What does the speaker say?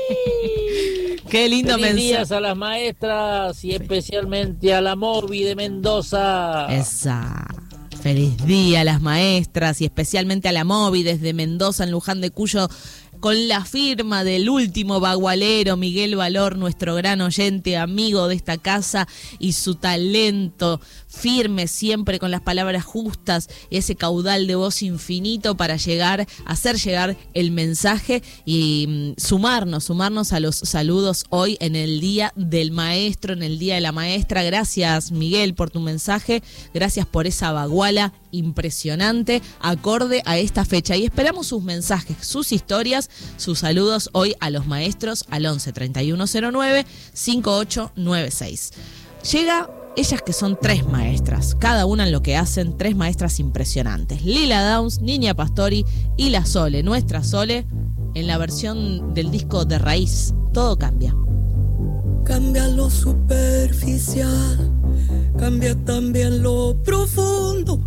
Qué lindo Feliz mensaje. días a las maestras y especialmente a la Moby de Mendoza. Esa. Feliz día a las maestras y especialmente a la Moby desde Mendoza, en Luján de Cuyo, con la firma del último bagualero, Miguel Valor, nuestro gran oyente, amigo de esta casa, y su talento firme siempre con las palabras justas, ese caudal de voz infinito para hacer llegar el mensaje y sumarnos a los saludos hoy en el Día del Maestro, en el Día de la Maestra. Gracias, Miguel, por tu mensaje, gracias por esa baguala impresionante, acorde a esta fecha, y esperamos sus mensajes, sus historias, sus saludos hoy a los maestros al 11 3109 5896. Llega ellas, que son 3 maestras, cada una en lo que hacen, 3 maestras impresionantes: Lila Downs, Niña Pastori y la Sole, nuestra Sole, en la versión del disco de Raíz, Todo Cambia. Cambia lo superficial, cambia también lo profundo.